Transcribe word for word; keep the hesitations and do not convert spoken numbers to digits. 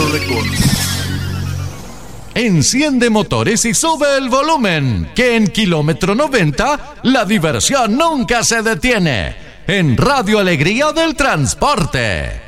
Records. Enciende motores y sube el volumen, que en Kilómetro noventa la diversión nunca se detiene. En Radio Alegría del Transporte.